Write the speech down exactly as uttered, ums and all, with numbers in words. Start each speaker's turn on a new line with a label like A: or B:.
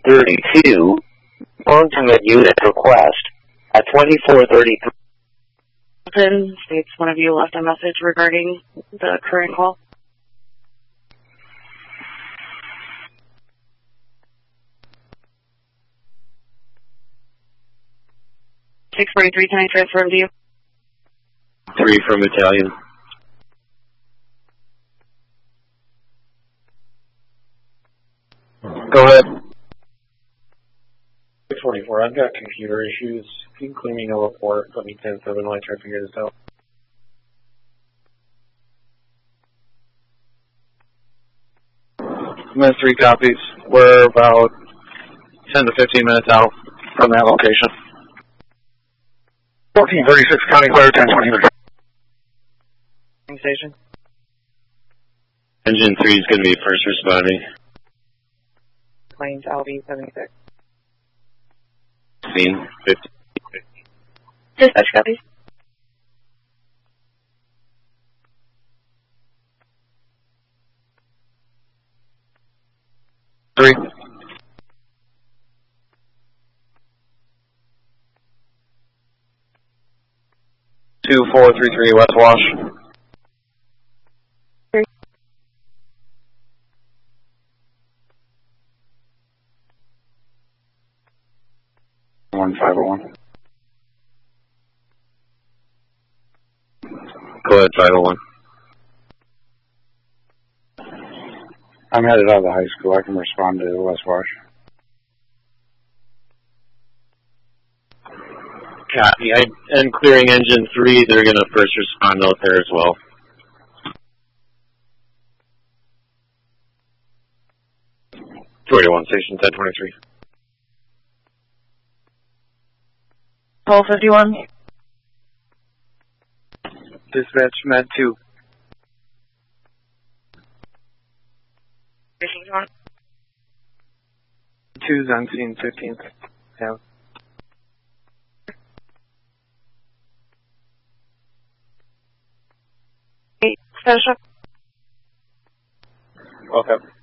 A: thirty-two, ultimate unit request at twenty-four thirty-three.
B: States one of you left a message regarding the current call. six forty-three, can I transfer him to you?
A: Three from Italian. Go ahead.
C: six forty-four, I've got computer issues. Can you clean me a report? Let me ten seven while I try to figure this out.
D: Miss three copies. We're about ten to fifteen minutes out from that location.
E: fourteen thirty-six, County Clear, ten twenty-three.
B: Station.
A: Engine three is going to be first responding.
B: Planes L B seventy-six.
A: Scene fifty.
B: Dispatch copies.
D: Three. Two four three three West Wash.
B: Three.
E: One five oh one.
A: Go ahead, five oh one.
E: I'm headed out of the high school. I can respond to West Wash.
A: Copy. I, and clearing engine three, they're going to first respond out there as well. forty-one, station ten twenty-three.
B: twelve fifty-one.
D: Dispatch Med two. Two's on scene fifteenth. Yeah.
B: Eight, status up.
D: Okay.